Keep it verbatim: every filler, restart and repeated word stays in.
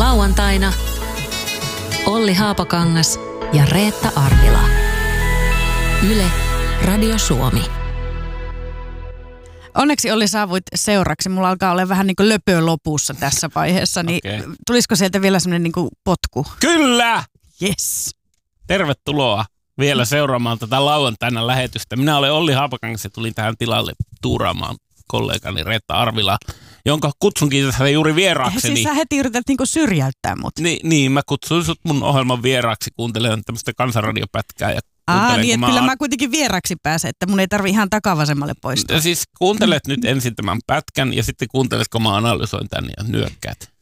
Lauantaina Olli Haapakangas ja Reetta Arvila. Yle Radio Suomi. Onneksi Olli saavuit seuraksi. Mulla alkaa olla vähän niin kuin löpö lopussa tässä vaiheessa. Niin okay. Tulisiko sieltä vielä semmoinen niin kuin potku? Kyllä! Yes. Tervetuloa vielä seuraamaan tätä lauantaina lähetystä. Minä olen Olli Haapakangas ja tulin tähän tilalle tuuraamaan kollegani Reetta Arvila, jonka kutsunkin tässä juuri vieraakseni. Siis sä heti yrität niinku syrjäyttää mut. Ni, niin, mä kutsuin sut mun ohjelman vieraaksi kuuntelemaan tämmöistä kansanradiopätkää. Ja Aa, niin että kyllä mä kuitenkin vieraksi pääsen, että mun ei tarvi ihan takavasemmalle poistua. Ja siis kuuntelet nyt ensin tämän pätkän ja sitten kuuntelet, kun mä analysoin tän ja nyökkäät.